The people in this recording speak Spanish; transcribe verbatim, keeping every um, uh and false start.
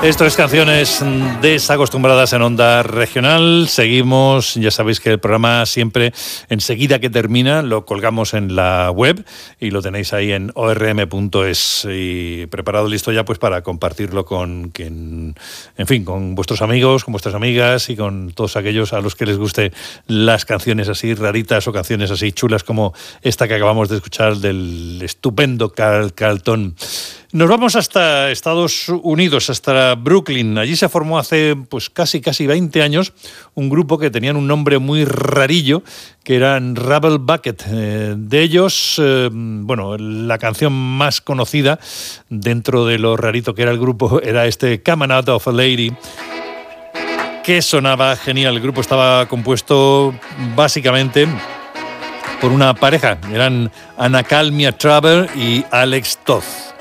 Esto es Canciones Desacostumbradas en Onda Regional. Seguimos, ya sabéis que el programa siempre, enseguida que termina, lo colgamos en la web y lo tenéis ahí en o r m punto es y preparado, listo ya pues para compartirlo con quien, en fin, con vuestros amigos, con vuestras amigas y con todos aquellos a los que les guste las canciones así raritas o canciones así chulas como esta que acabamos de escuchar del estupendo Carl Carlton. Nos vamos hasta Estados Unidos, hasta Brooklyn. Allí se formó hace pues casi casi veinte años un grupo que tenían un nombre muy rarillo, que eran Rubber Bucket. Eh, de ellos, eh, bueno, la canción más conocida dentro de lo rarito que era el grupo era este Coming Out of a Lady, que sonaba genial. El grupo estaba compuesto básicamente por una pareja, eran Anna Calmia Traver y Alex Toth.